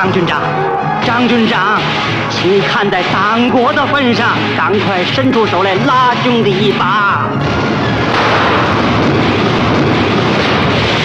张军长，张军长，请你看在党国的份上，赶快伸出手来拉兄弟一把。